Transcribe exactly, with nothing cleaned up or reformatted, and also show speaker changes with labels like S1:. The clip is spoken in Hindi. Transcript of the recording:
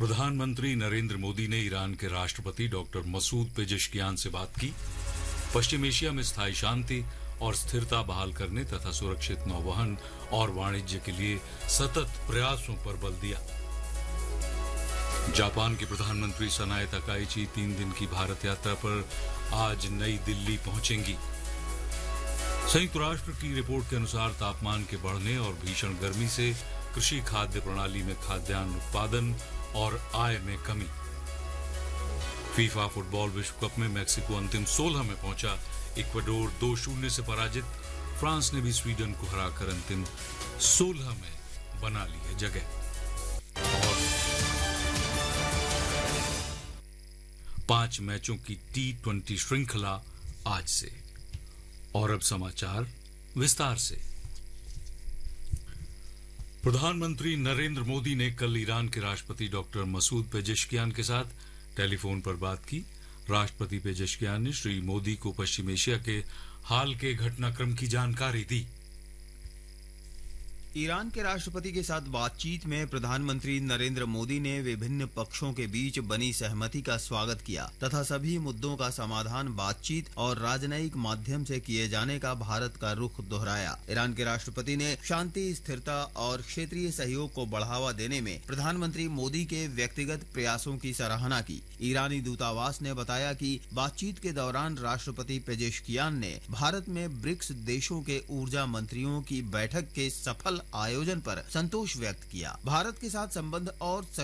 S1: प्रधानमंत्री नरेंद्र मोदी ने ईरान के राष्ट्रपति डॉक्टर मसूद पेजेश्कियान से बात की। पश्चिम एशिया में स्थायी शांति और स्थिरता बहाल करने तथा सुरक्षित नौवहन और वाणिज्य के लिए सतत प्रयासों पर बल दिया। जापान के प्रधानमंत्री सनाए तकाइची तीन दिन की भारत यात्रा पर आज नई दिल्ली पहुंचेंगी। संयुक्त राष्ट्र की रिपोर्ट के अनुसार तापमान के बढ़ने और भीषण गर्मी से कृषि खाद्य प्रणाली में खाद्यान्न उत्पादन और आय में कमी। फीफा फुटबॉल विश्व कप में मैक्सिको अंतिम सोलह में पहुंचा। इक्वाडोर दो शून्य से पराजित। फ्रांस ने भी स्वीडन को हराकर अंतिम सोलह में बना ली है जगह। और पांच मैचों की टी ट्वेंटी श्रृंखला आज से। और अब समाचार विस्तार से। प्रधानमंत्री नरेंद्र मोदी ने कल ईरान के राष्ट्रपति डॉक्टर मसूद पेजेश्कियान के साथ टेलीफोन पर बात की। राष्ट्रपति पेजेश्कियान ने श्री मोदी को पश्चिम एशिया के हाल के घटनाक्रम की जानकारी दी।
S2: ईरान के राष्ट्रपति के साथ बातचीत में प्रधानमंत्री नरेंद्र मोदी ने विभिन्न पक्षों के बीच बनी सहमति का स्वागत किया तथा सभी मुद्दों का समाधान बातचीत और राजनयिक माध्यम से किए जाने का भारत का रुख दोहराया। ईरान के राष्ट्रपति ने शांति, स्थिरता और क्षेत्रीय सहयोग को बढ़ावा देने में प्रधानमंत्री मोदी के व्यक्तिगत प्रयासों की सराहना की। ईरानी दूतावास ने बताया कि बातचीत के दौरान राष्ट्रपति पेजेश्कियान ने भारत में ब्रिक्स देशों के ऊर्जा मंत्रियों की बैठक के सफल आयोजन पर संतोष व्यक्त किया। भारत के साथ संबंध और